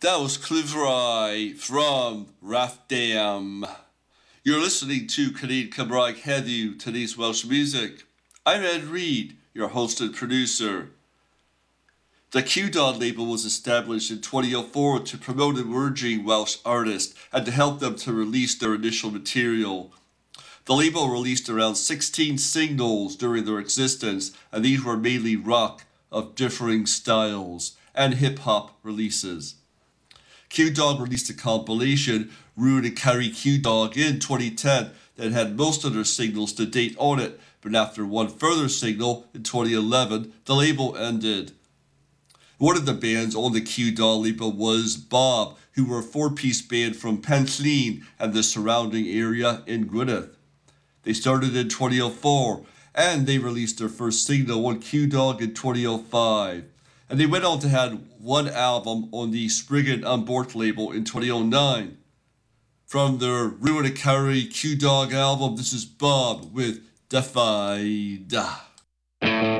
That was Clive Eye from Rafdam. You're listening to Canadian Cymraeg Heddiw, today's Welsh music. I'm Ed Reed, your host and producer. The Q-Dot label was established in 2004 to promote emerging Welsh artists and to help them to release their initial material. The label released around 16 singles during their existence, and these were mainly rock of differing styles and hip-hop releases. Q-Dog released a compilation, Ruin and Carry Q-Dog, in 2010 that had most of their singles to date on it, but after one further single in 2011, the label ended. One of the bands on the Q-Dog label was Bob, who were a four-piece band from Pantleen and the surrounding area in Gwynedd. They started in 2004, and they released their first single on Q-Dog in 2005. And they went on to have one album on the Spriggan and Bort label in 2009. From their Ruin and Carry Q-Dog album, this is Bob with Defied.